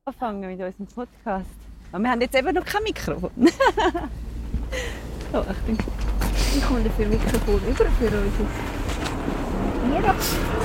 Anfangen mit unserem Podcast. Aber wir haben jetzt eben noch kein Mikrofon. So, Achtung. Ich komme dafür Mikrofon über für uns. Hier ab.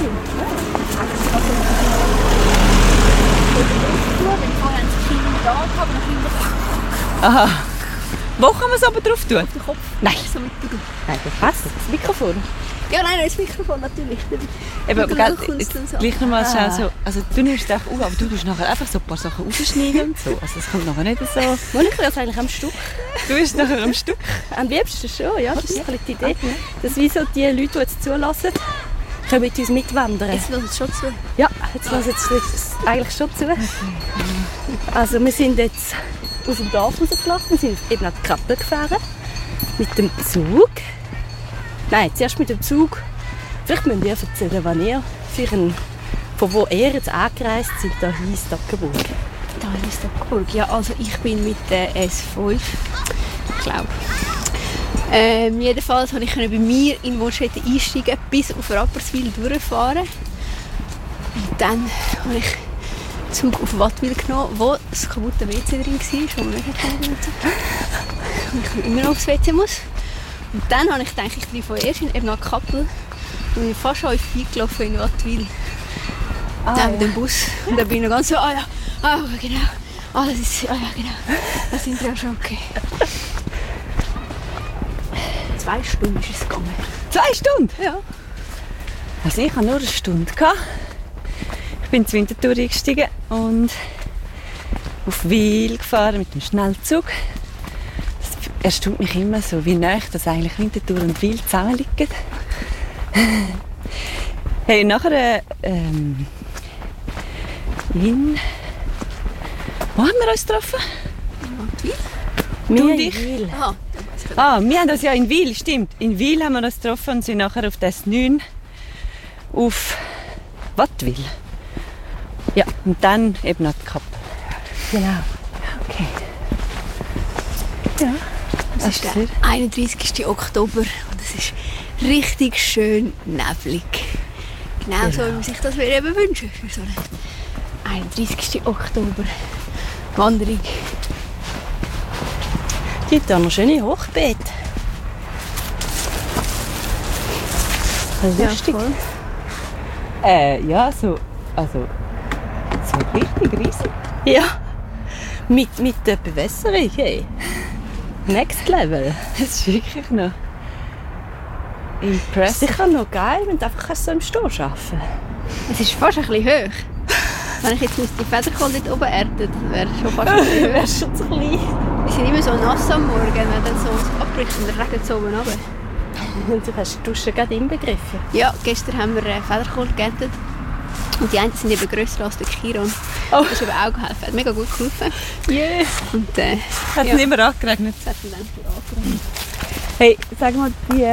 Aha. Wo kann man es aber drauf tun? Auf den Kopf. Nein. So mit der Nein, was? Das Mikrofon? Ja, nein, das Mikrofon natürlich. Eben, aber gell, So. gleich nochmal schnell so, also du nimmst dich auf, aber du tust nachher einfach so ein paar Sachen rausschneiden und so. Also das kommt nachher nicht so. Wo ich das eigentlich am Stück? Du bist nachher am Stück. Am liebsten schon, ja. Das ist die Idee. Dass wie so die Leute, die jetzt zulassen, können mit uns mitwandern. Jetzt hören sie schon zu. Ja, jetzt hören sie eigentlich schon zu. Also wir sind jetzt aus dem Dorf rausgelaufen, wir sind eben an die Kappel gefahren. Mit dem Zug. Nein, zuerst mit dem Zug. Vielleicht müsst ihr erzählen, wann ihr von wo ihr jetzt angereist sind, hier in Stackenburg. Da in Stackenburg. Ja, also ich bin mit der S5, ich glaube. Jedenfalls konnte ich bei mir in Wohnstätten einsteigen, bis auf Rapperswil durchfahren. Und dann habe ich den Zug auf Wattwil genommen, wo das kaputte WC drin war, wo man nicht und ich immer noch aufs WC muss. Und dann habe ich gedacht, ich bin vorerst in nach Kappel und bin fast schon eingelaufen in Wattwil. Dann mit dem Bus. Und dann bin ich noch ganz so, genau. Das ist, genau. Das sind wir ja schon, okay. 2 Stunden ist es gegangen. 2 Stunden? Ja. Also ich hatte nur 1 Stunde. Ich bin zur Winterthur eingestiegen und auf Wil gefahren mit dem Schnellzug. Das erstaunt mich immer so, wie nah das eigentlich Winterthur und Wil zusammenliegen. Hey, nachher wo haben wir uns getroffen? Du und ich? Aha. Wir haben uns ja in Wil, stimmt. In Wil haben wir uns getroffen und sind nachher auf das 9 auf Wattwil. Ja, und dann eben nach Kappel. Genau. Okay. Ja. Es ist der 31. Oktober und es ist richtig schön neblig. Genau so, wie man sich das eben wünschen für so einen 31. Oktober Wanderung. Es gibt auch noch schöne Hochbeete. Lustig. Ja, so richtig riesig. Ja. Mit der Bewässerung, hey. Next Level. Das ist wirklich noch Das ist impressive. sicher noch geil, wenn du einfach so im Stehen arbeiten kannst. Es ist fast ein bisschen hoch. Wenn ich jetzt die Federkohl dort oben ernte, dann wäre es schon fast ein bisschen hoch. Wäre schon zu klein. Wir sind immer so nass am Morgen, wenn dann so abbricht und dann regnet es oben runter. Und du hast die Dusche gerade inbegriffen. Ja, gestern haben wir Federkohl geerntet. Und die einen sind eben grösser als der Chiron. Oh. Das ist eben auch geholfen. Hat mega gut geholfen. Yeah. Und Hat ja, nicht mehr angeregnet. das hat dann angefangen. Hey, sag mal,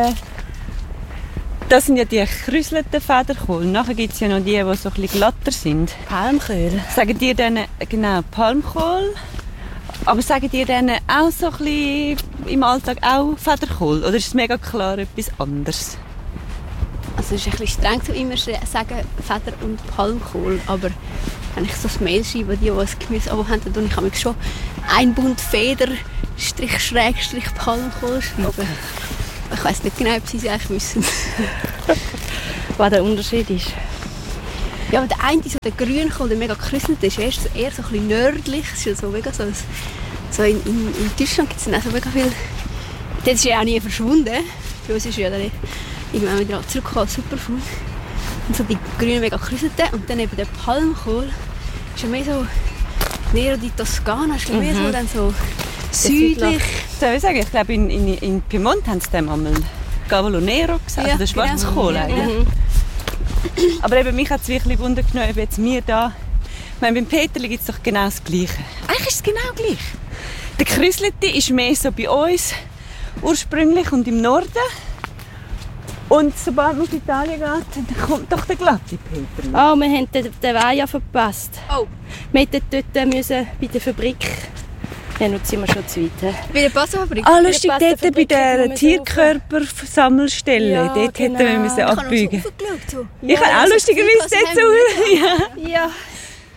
das sind ja die gekräuselten Federkohl. Nachher gibt es ja noch die so ein bisschen glatter sind. Palmköhl. Sagen die denen, genau, Palmkohl? Aber sagen die denen auch so ein bisschen im Alltag auch Federkohl? Oder ist es mega klar etwas anderes? Also es ist ein bisschen streng zu immer sagen Feder- und Palmkohl. Aber wenn ich so ein Mail schreibe, die ein Gemüse haben, dann kann ich schon ein Bund Feder / Palmkohl schreiben. Okay. Ich weiss nicht genau, ob sie es eigentlich wissen. Was der Unterschied ist. Ja, aber der eine, so der Grünkohl, der mega gekräuselt ist, eher so ein bisschen nördlich. Es ist ja so mega so in Deutschland gibt es dann auch so mega viel. Das ist ja auch nie verschwunden. Für uns ist ja dann irgendwann wieder zurückgekommen als Superfood. Und so die grünen mega gekräuselten. Und dann eben der Palmkohl ist ja mehr so näher die Toskana, ist mehr so dann so südlich. Soll ich sagen, ich glaube in Piemont haben sie dem einmal Cavolo Nero gesagt, Ja, der Schwarzkohl genau. eigentlich. Aber eben, mich hat es wirklich wundern genommen, ob jetzt wir da... Ich meine, beim Peterli gibt es doch genau das Gleiche. Eigentlich ist es genau gleich. Der gekräuselte ist mehr so bei uns, ursprünglich und im Norden. Und sobald man auf Italien geht, dann kommt doch der glatte Peterli. Oh, wir haben den Weg ja verpasst. Oh, Wir hätten dort müssen bei der Fabrik. Ja, nun sind wir schon zu weit. bei der Passfabrik. Ah, lustig, Bei der dort bei der Fabrik Tierkörpersammelstelle. Ja, dort genau. hätten wir müssen Ich habe noch so abbiegen. raufgeschaut. So. Ich habe auch lustigerweise dort so. Ja. Ja.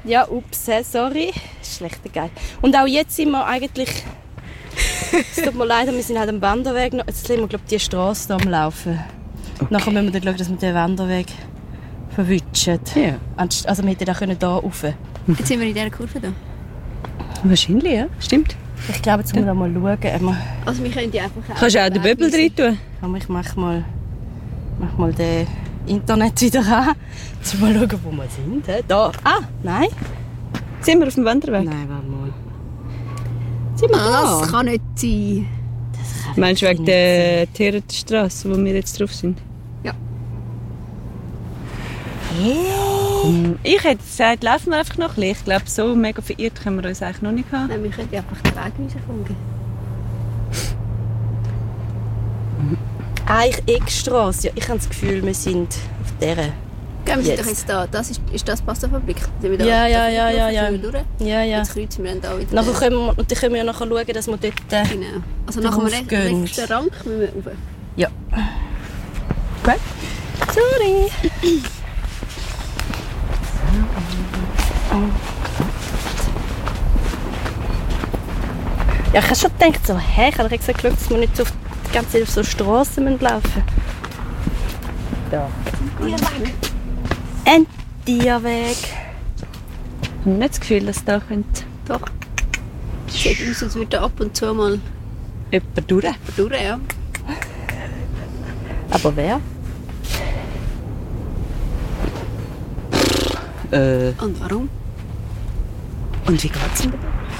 Ja, ups, sorry. Schlechter Geil. Und auch jetzt sind wir eigentlich... Es tut mir leid, wir sind halt am Wanderweg. Jetzt sind wir, glaube ich, die Straße da am Laufen. Okay. Nachher müssen wir dann schauen, dass wir den Wanderweg verwutschen. Ja. Also wir hätten da hier rauf. Jetzt sind wir in dieser Kurve da. Wahrscheinlich, ja. Stimmt. Ich glaube, jetzt müssen wir mal schauen. Also wir können die einfach... Kannst du auch den Böbel rein tun? Aber ich mach mal den Internet wieder an. Jetzt mal schauen, wo wir sind. Da. Ah, nein. Sind wir auf dem Wanderweg? Nein, warte mal. Sind wir da? Das kann nicht sein. Meinst du wegen der Therenstrasse, wo wir jetzt drauf sind? Ja. Ich hätte gesagt, laufen wir einfach noch ein bisschen. Ich glaube, so mega verirrt können wir uns eigentlich noch nicht haben. Nein, wir können einfach den Weg folgen. Eigentlich Eckstrasse. Ja, ich habe das Gefühl, wir sind auf dieser. Ja, wir sind doch jetzt da. Das ist das Pastafabrik? Ja. Ja. Jetzt kreuzen wir dann da wieder. Nachher können wir ja nachher schauen, dass wir dort... Genau. Also nach dem nächsten Rang müssen wir rauf. Ja. Gut. Sorry. Ja, ich habe schon gedacht, so, ich habe gesagt, dass wir nicht so die ganze Zeit auf so Strassen laufen müssen. Da. Ein Tierweg. Ich habe nicht das Gefühl, dass da könnte Doch. Es sieht aus, als würde ab und zu mal jemand durch. durch, ja. Aber wer? Und warum? Und wie geht's denn?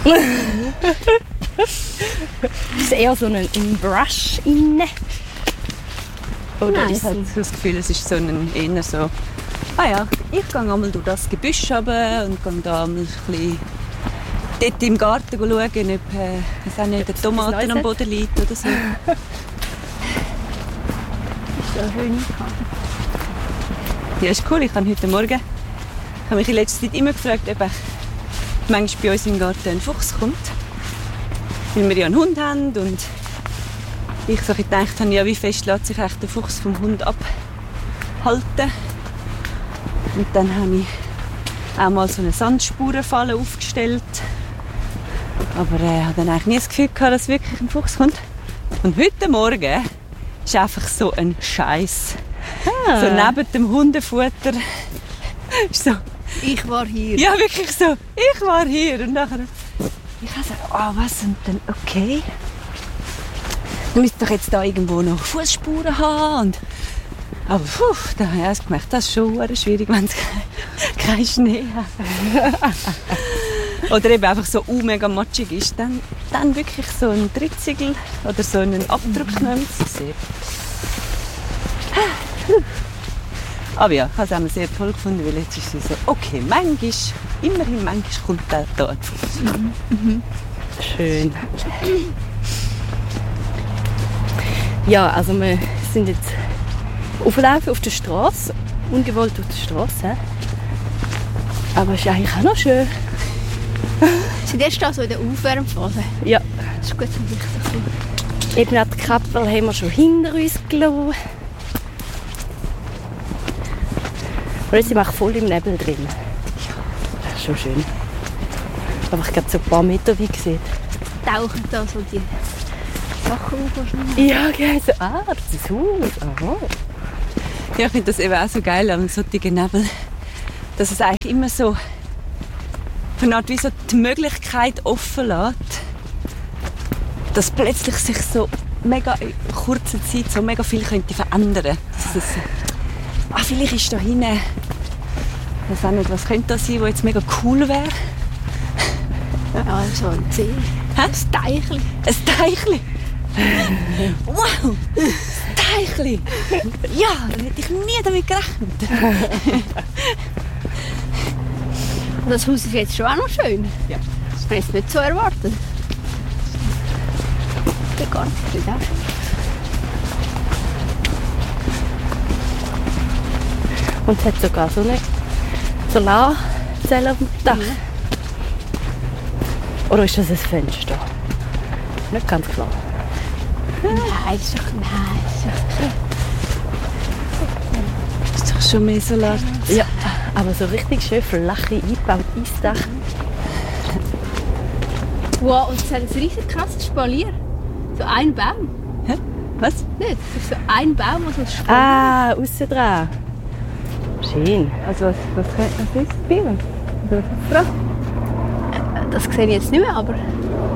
Es ist eher so ein Brush inne. Oder Nein, ich ist habe das Gefühl, es ist so eher so... Ah ja, ich gehe einmal durch das Gebüsch runter und gehe da einmal ein bisschen dort im Garten schauen, ob die Tomaten am Boden liegen oder so. Ist da Höhe? Ja, ist cool. Ich habe heute Morgen mich in letzter Zeit immer gefragt, ob manchmal bei uns im Garten ein Fuchs kommt. Weil wir ja einen Hund haben und ich so gedacht habe, ja, wie fest lässt sich eigentlich der Fuchs vom Hund abhalten. Und dann habe ich auch mal so eine Sandspurenfalle aufgestellt. Aber ich hatte dann eigentlich nie das Gefühl gehabt, dass wirklich ein Fuchs kommt. Und heute Morgen ist einfach so ein Scheiß. So neben dem Hundefutter. Ist so, Ich war hier. ja, wirklich so. Ich war hier. Und nachher, ich habe gesagt, oh, was? Und dann, okay. Ich müsste doch jetzt da irgendwo noch Fußspuren haben. Und, aber da habe ich erst gemerkt, das ist schon schwierig, wenn es keinen Schnee hat. Oder eben einfach so mega matschig ist. Dann wirklich so ein Trittsiegel oder so einen Abdruck nehmen zu sehen. Aber ja, ich habe es auch sehr toll gefunden, weil jetzt ist es so, okay, immerhin kommt da ein Fuchs. schön. Ja, also wir sind jetzt auflaufen auf der Straße, ungewollt auf der Straße. Aber es ist eigentlich auch noch schön. Sind jetzt da so in der Aufwärmphase? Ja. Das ist gut zum Licht. Eben auch die Kappel haben wir schon hinter uns gelassen. Und jetzt sind wir auch voll im Nebel drin. Das ist schon schön. Aber ich glaube, so ein paar Meter weit gesehen. Tauchen da so die Sachen auf? Ja, genau. So, das ist das Haus. Aha. Ja, ich finde das eben auch so geil an solchen Nebel, dass es eigentlich immer so von Art wie so die Möglichkeit offen lässt, dass plötzlich sich so mega in kurzer Zeit so mega viel könnte verändern. Dass es, vielleicht ist da hinten, ich weiß auch nicht, was könnte das sein, was jetzt mega cool wäre? Ja, so ein See. Ein Teichli. Ein Teichli? Wow! Ein Teichli! Ja, da hätte ich nie damit gerechnet. Das Haus ist jetzt schon auch noch schön. Ja. Das habe ich jetzt nicht so erwartet. Der Garten ist auch schön. Und es hat sogar so eine Solarzelle auf dem Dach. Oder ist das ein Fenster? Nicht ganz klar. Nein, ist doch Ist doch schon mehr Solar. Ja, Aber so richtig schön flache eingebaut, Eisdach. Wow, und es hat ein riesig krasses Spalier. So ein Baum. Hä? Was? Nicht? Das ist so ein Baum, also ein Spalier. Ah, aussen dran. Schön. Also was ist das Bier? Das sehe ich jetzt nicht mehr, aber...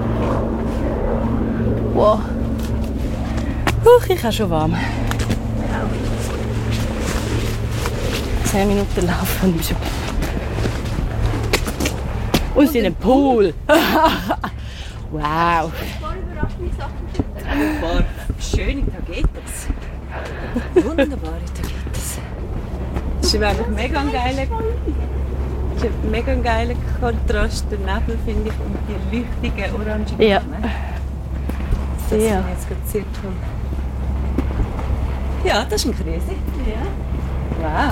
Wow. Ich habe schon warm. 10 Minuten laufen und schon. Und in einem Pool. Wow. Ein paar Überraschungssachen. Wunderbar. Schöne Tagetes. Wunderbare Tagetes. Es ist einfach mega ein geiler Kontrast, der Nebel, finde ich, und die leuchtigen orangen Blumen. Ja. Das finde ich Sehr. jetzt gerade sehr toll. Ja, das ist ein Krise. Ja. Wow.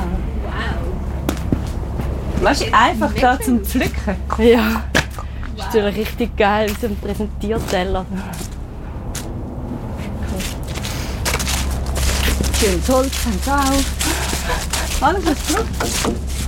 Wow. Weißt du, einfach da zum Pflücken. Ja. Das ist natürlich richtig geil, wie so ein Präsentierteller. Schönes Holz haben sie auch. Alles was drauf.